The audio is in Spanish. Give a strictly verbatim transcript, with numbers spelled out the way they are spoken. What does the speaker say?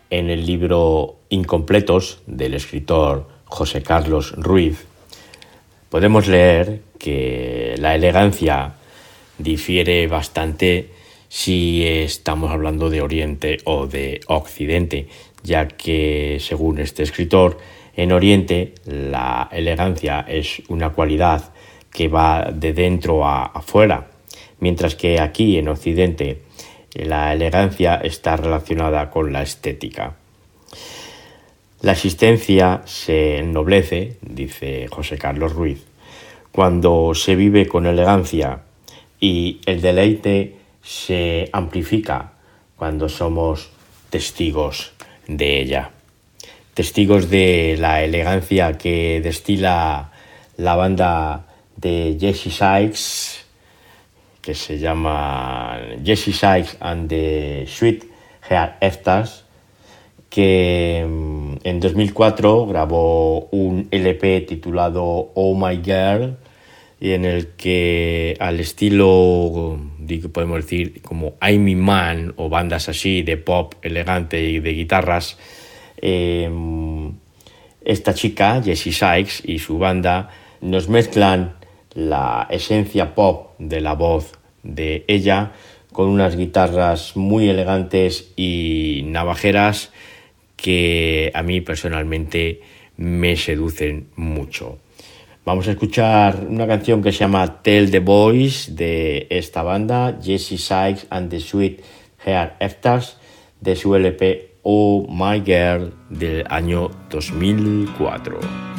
En el libro Incompletos del escritor José Carlos Ruiz podemos leer que la elegancia difiere bastante si estamos hablando de Oriente o de Occidente, ya que, según este escritor, en Oriente la elegancia es una cualidad que va de dentro a afuera, mientras que aquí en Occidente la elegancia está relacionada con la estética. La existencia se ennoblece, dice José Carlos Ruiz, cuando se vive con elegancia, y el deleite se amplifica cuando somos testigos de ella. Testigos de la elegancia que destila la banda de Jesse Sykes, que se llama Jesse Sykes and the Sweethearts, que en dos mil cuatro grabó un L P titulado Oh My Girl, y en el que, al estilo, podemos decir, como I'm In Man o bandas así de pop elegante y de guitarras, eh, esta chica, Jesse Sykes, y su banda nos mezclan la esencia pop de la voz de ella con unas guitarras muy elegantes y navajeras que a mí personalmente me seducen mucho. Vamos a escuchar una canción que se llama Tell the Boys de esta banda, Jesse Sykes and the Sweethearts, de su L P Oh My Girl del año dos mil cuatro.